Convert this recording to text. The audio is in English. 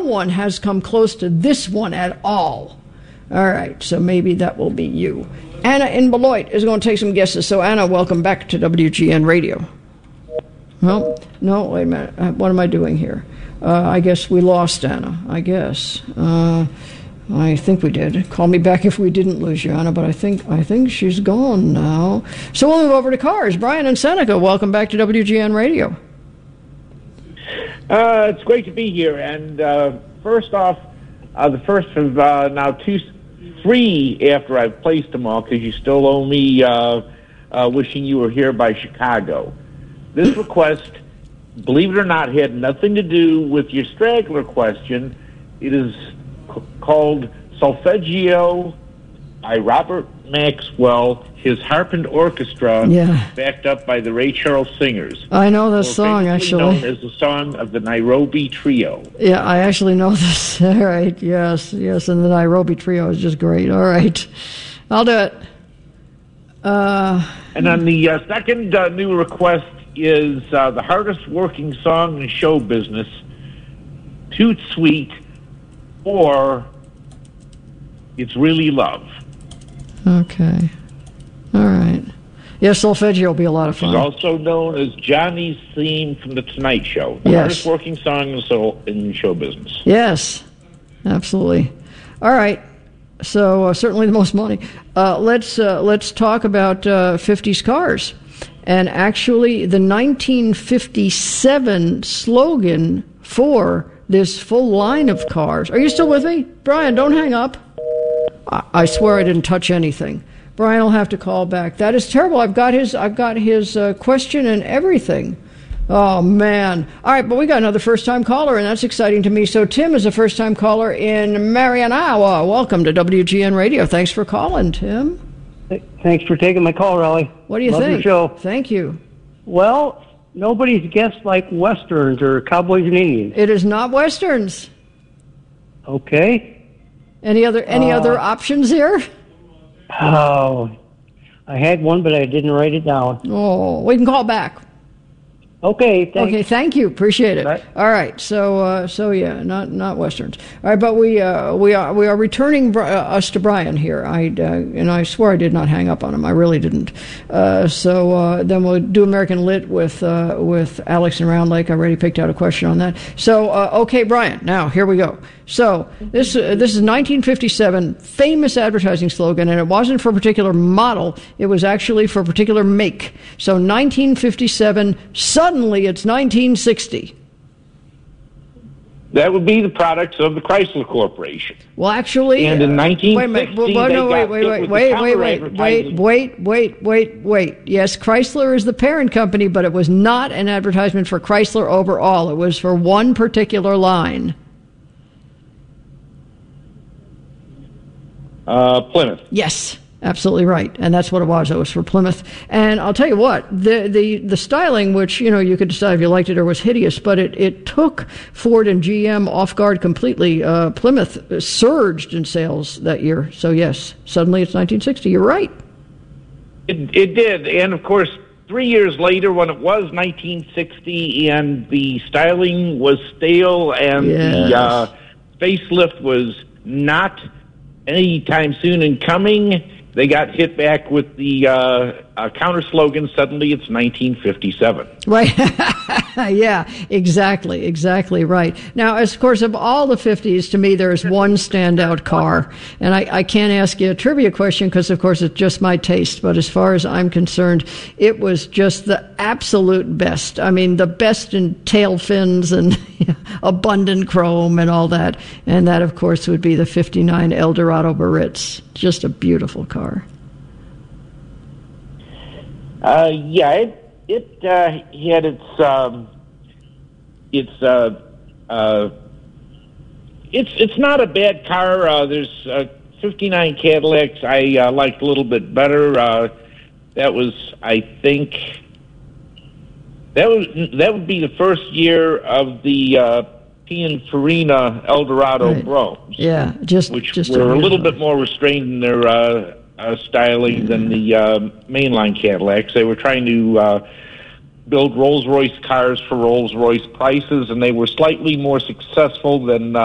one has come close to this one at all. All right, so maybe that will be you. Anna in Beloit is going to take some guesses. So, Anna, welcome back to WGN Radio. Well, no, wait a minute. What am I doing here? I guess we lost Anna, I guess. I think we did. Call me back if we didn't lose you, Anna, but I think she's gone now. So we'll move over to cars. Brian and Seneca, welcome back to WGN Radio. It's great to be here. And first off, the first of now three after I've placed them all, because you still owe me wishing you were here by Chicago. This request, believe it or not, had nothing to do with your straggler question. It is called Solfeggio by Robert Maxwell, his harp and orchestra, backed up by the Ray Charles Singers. I know this song, actually. Known as the song of the Nairobi Trio. Yeah, I actually know this. All right, yes, and the Nairobi Trio is just great. All right, I'll do it. And on the second new request is the hardest working song in show business, Toot Sweet, or It's Really Love. Okay. All right. Yeah, Solfeggio will be a lot of fun. It's also known as Johnny's theme from The Tonight Show. The hardest working song in show business. Yes, absolutely. All right. So certainly the most money. Let's talk about 50s cars. And actually, the 1957 slogan for this full line of cars. Are you still with me? Brian, don't hang up. I swear I didn't touch anything. Brian will have to call back. That is terrible. I've got his question and everything. Oh, man. All right, but we got another first-time caller, and that's exciting to me. So Tim is a first-time caller in Marion, Iowa. Welcome to WGN Radio. Thanks for calling, Tim. Thanks for taking my call, Raleigh. What do you think? Love your show. Thank you. Well, nobody's guessed like Westerns or Cowboys and Indians. It is not Westerns. Okay. Any other options here? Oh, I had one, but I didn't write it down. Oh, we can call back. Okay, thanks. Okay, thank you. Appreciate it. Right. All right, so yeah, not Westerns. All right, but we are returning us to Brian here. And I swear I did not hang up on him. I really didn't. So then we'll do American Lit with Alex and Round Lake. I already picked out a question on that. So okay, Brian. Now here we go. So this is 1957 famous advertising slogan, and it wasn't for a particular model. It was actually for a particular make. So 1957. Suddenly, it's 1960. That would be the products of the Chrysler Corporation. Well, actually, and in 1960, wait. Yes, Chrysler is the parent company, but it was not an advertisement for Chrysler overall. It was for one particular line. Plymouth. Yes. Absolutely right, and that's what it was. It was for Plymouth, and I'll tell you what, the styling, which you could decide if you liked it or was hideous, but it took Ford and GM off guard completely. Plymouth surged in sales that year, so yes, suddenly it's 1960. You're right. It did, and of course, 3 years later, when it was 1960, and the styling was stale, and the facelift was not anytime soon in coming, they got hit back with the counter slogan, suddenly it's 1957. Right. Yeah, exactly right. Now, of course, of all the 50s, to me, there's one standout car. And I can't ask you a trivia question because, of course, it's just my taste. But as far as I'm concerned, it was just the absolute best. I mean, the best in tail fins and abundant chrome and all that. And that, of course, would be the 59 Eldorado Baritz. Just a beautiful car. It had it's not a bad car. There's 59 Cadillacs I liked a little bit better. That was, I think, that would be the first year of the Pininfarina Eldorado Bromes. Yeah, which were a little bit more restrained in their styling than the mainline Cadillacs. They were trying to build Rolls-Royce cars for Rolls-Royce prices, and they were slightly more successful than